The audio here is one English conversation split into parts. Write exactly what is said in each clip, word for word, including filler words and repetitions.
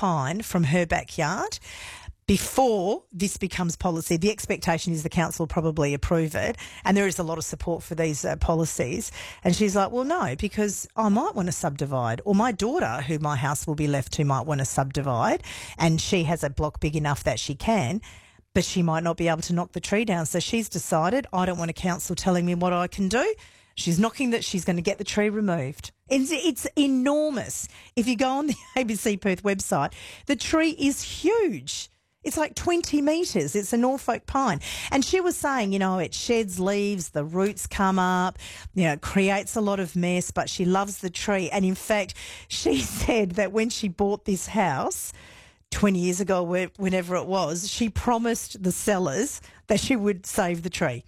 pine from her backyard. Before this becomes policy, the expectation is the council will probably approve it, and there is a lot of support for these uh, policies. And she's like, well, no, because I might want to subdivide, or my daughter, who my house will be left to, might want to subdivide, and she has a block big enough that she can, but she might not be able to knock the tree down. So she's decided, I don't want a council telling me what I can do. She's knocking that she's going to get the tree removed. It's, it's enormous. If you go on the A B C Perth website, the tree is huge. It's like twenty metres. It's a Norfolk pine. And she was saying, you know, it sheds leaves, the roots come up, you know, it creates a lot of mess, but she loves the tree. And in fact, she said that when she bought this house twenty years ago, whenever it was, she promised the sellers that she would save the tree.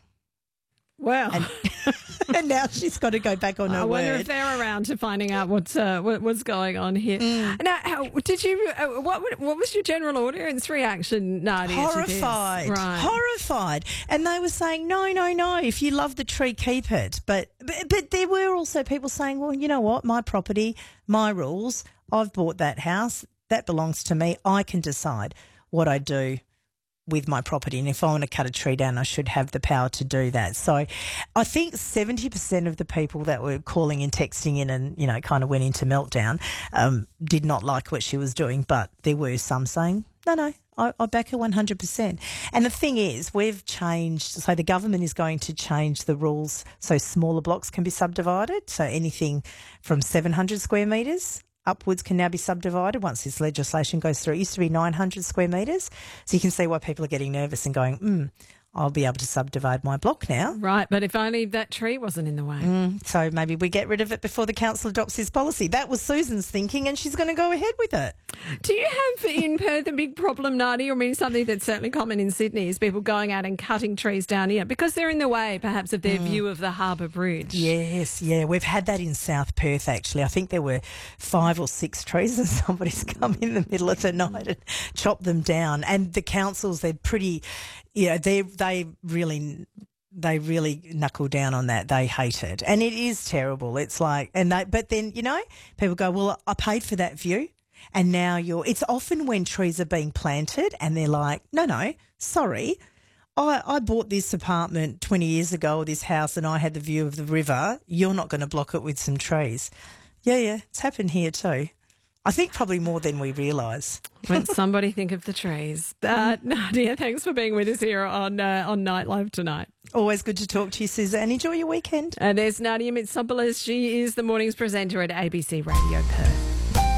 Wow. And, and now she's got to go back on her I wonder word. if they're around to finding out what's uh, what, what's going on here. Mm. Now, how, did you? Uh, what what was your general audience reaction, Nadia? Horrified, right. horrified, and they were saying, "No, no, no! If you love the tree, keep it." But, but but there were also people saying, "Well, you know what? My property, my rules. I've bought that house. That belongs to me. I can decide what I do with my property, and if I want to cut a tree down, I should have the power to do that." So I think seventy percent of the people that were calling and texting in and, you know, kind of went into meltdown um, did not like what she was doing, but there were some saying, no, no, I, I back her one hundred percent. And the thing is, we've changed, so the government is going to change the rules so smaller blocks can be subdivided, so anything from seven hundred square metres upwards can now be subdivided once this legislation goes through. It used to be nine hundred square metres. So you can see why people are getting nervous and going, hmm, I'll be able to subdivide my block now. Right, but if only that tree wasn't in the way. Mm, so maybe we get rid of it before the council adopts this policy. That was Susan's thinking, and she's going to go ahead with it. Do you have in Perth a big problem, Nadia? I mean, something that's certainly common in Sydney is people going out and cutting trees down here because they're in the way, perhaps, of their mm. view of the Harbour Bridge. Yes, yeah. We've had that in South Perth, actually. I think there were five or six trees and somebody's come in the middle of the night and chopped them down. And the councils, they're pretty... You know, they they really they really knuckle down on that. They hate it, and it is terrible. It's like, and they, but then you know, people go, well, I paid for that view, and now you're. It's often when trees are being planted, and they're like, no, no, sorry, I I bought this apartment twenty years ago, or this house, and I had the view of the river. You're not going to block it with some trees. Yeah, yeah, it's happened here too. I think probably more than we realise. Won't somebody think of the trees? Uh, Nadia, thanks for being with us here on uh, on Night Live tonight. Always good to talk to you, Suzanne. Enjoy your weekend. And there's Nadia Mitsopoulos. She is the morning's presenter at A B C Radio Perth.